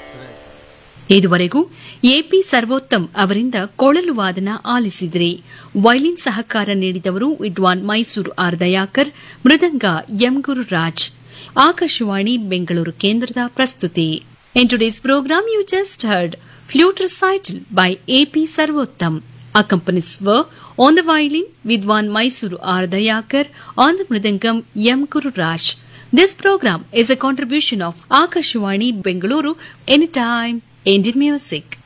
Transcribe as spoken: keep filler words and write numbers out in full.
ಇದುವರೆಗೂ ಎಪಿ ಸರ್ವೋತ್ತಮ್ ಅವರಿಂದ ಕೊಳಲು ವಾದನ ಆಲಿಸಿದ್ರಿ. ವೈಲಿನ್ ಸಹಕಾರ ನೀಡಿದವರು ವಿದ್ವಾನ್ ಮೈಸೂರು ಆರ್ ದಯಾಕರ್, ಮೃದಂಗ ಎಂ ಗುರುರಾಜ್. ಆಕಾಶವಾಣಿ ಬೆಂಗಳೂರು ಕೇಂದ್ರದ ಪ್ರಸ್ತುತಿ. In today's program you just heard flute recital by AP Sarvottam. Accompanies were on the violin Vidwan Mysuru R. Dayakar, on the mridangam M. Guru Raj. This program is a contribution of Akashwani Bengaluru, Anytime Indian Music.